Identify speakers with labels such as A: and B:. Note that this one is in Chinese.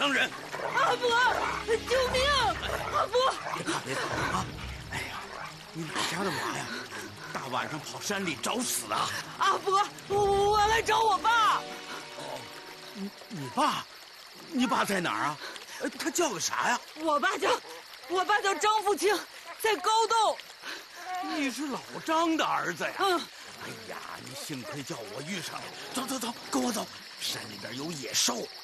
A: 乡人。
B: 阿伯，救命！阿伯，
A: 别怕啊！哎呀，你哪家的娃呀？大晚上跑山里找死啊！
B: 阿伯，我来找我爸。
A: 哦，你爸？你爸在哪儿啊？他叫个啥呀？
B: 我爸叫张富清，在高洞。
A: 你是老张的儿子呀？
B: 嗯。
A: 哎呀，你幸亏叫我遇上了。走，跟我走。山里边有野兽，